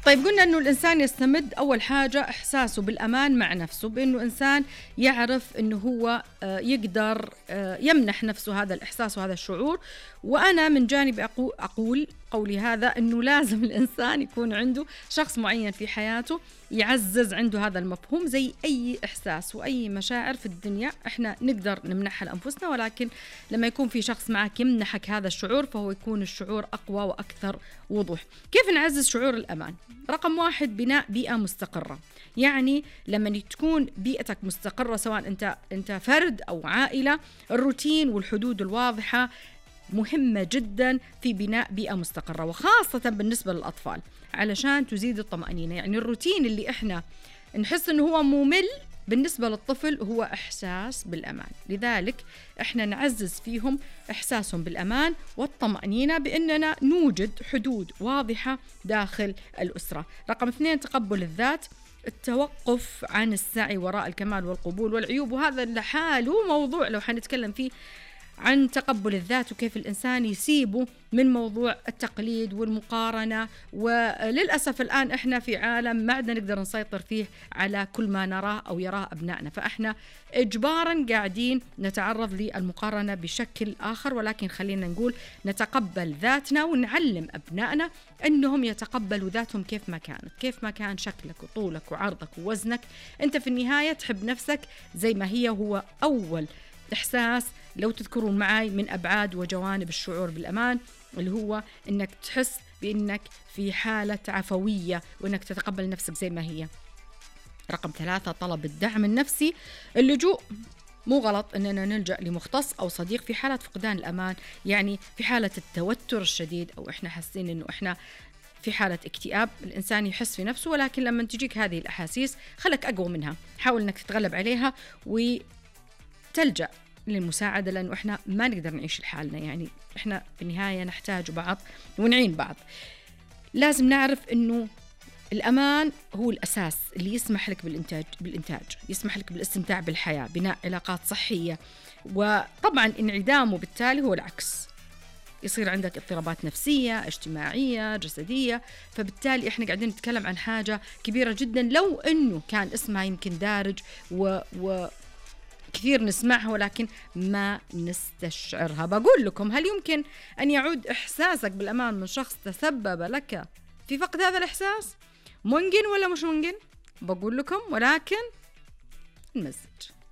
طيب قلنا أنه الإنسان يستمد أول حاجة إحساسه بالأمان مع نفسه، بأنه إنسان يعرف أنه هو يقدر يمنح نفسه هذا الإحساس وهذا الشعور. وأنا من جانبي أقول قولي هذا أنه لازم الإنسان يكون عنده شخص معين في حياته يعزز عنده هذا المفهوم. زي أي إحساس وأي مشاعر في الدنيا إحنا نقدر نمنحها لأنفسنا، ولكن لما يكون في شخص معك يمنحك هذا الشعور فهو يكون الشعور أقوى وأكثر وضوح. كيف نعزز شعور الأمان؟ رقم 1 بناء بيئة مستقرة. يعني لما تكون بيئتك مستقرة، سواء أنت فرد أو عائلة، الروتين والحدود الواضحة مهمة جدا في بناء بيئة مستقرة، وخاصة بالنسبة للأطفال علشان تزيد الطمأنينة. يعني الروتين اللي إحنا نحس إنه هو ممل بالنسبة للطفل هو إحساس بالأمان، لذلك إحنا نعزز فيهم إحساسهم بالأمان والطمأنينة بأننا نوجد حدود واضحة داخل الأسرة. رقم 2 تقبل الذات، التوقف عن السعي وراء الكمال والقبول والعيوب، وهذا لحاله موضوع لو حنتكلم فيه عن تقبل الذات وكيف الإنسان يسيبه من موضوع التقليد والمقارنة. وللأسف الآن إحنا في عالم ما عدنا نقدر نسيطر فيه على كل ما نراه أو يراه أبنائنا، فإحنا إجباراً قاعدين نتعرض للمقارنة بشكل آخر. ولكن خلينا نقول نتقبل ذاتنا ونعلم أبنائنا أنهم يتقبلوا ذاتهم كيف ما كانت، كيف ما كان شكلك وطولك وعرضك ووزنك، أنت في النهاية تحب نفسك زي ما هي. هو أول إحساس لو تذكرون معي من أبعاد وجوانب الشعور بالأمان، اللي هو إنك تحس بإنك في حالة عفوية وإنك تتقبل نفسك زي ما هي. رقم 3 طلب الدعم النفسي. اللجوء مو غلط إننا نلجأ لمختص أو صديق في حالة فقدان الأمان، يعني في حالة التوتر الشديد أو إحنا حاسين إنه إحنا في حالة اكتئاب. الإنسان يحس في نفسه، ولكن لما تجيك هذه الأحاسيس خلك أقوى منها، حاول إنك تتغلب عليها وتلجأ للمساعدة، لأنه إحنا ما نقدر نعيش لحالنا، يعني إحنا في النهاية نحتاج بعض ونعين بعض. لازم نعرف إنه الأمان هو الأساس اللي يسمح لك بالإنتاج، يسمح لك بالاستمتاع بالحياة، بناء علاقات صحية. وطبعا انعدامه بالتالي هو العكس، يصير عندك اضطرابات نفسية اجتماعية جسدية. فبالتالي إحنا قاعدين نتكلم عن حاجة كبيرة جدا، لو إنه كان اسمها يمكن دارج كثير نسمعها ولكن ما نستشعرها. بقول لكم، هل يمكن أن يعود إحساسك بالأمان من شخص تسبب لك في فقد هذا الإحساس؟ ممكن ولا مش ممكن؟ بقول لكم، ولكن نمزج.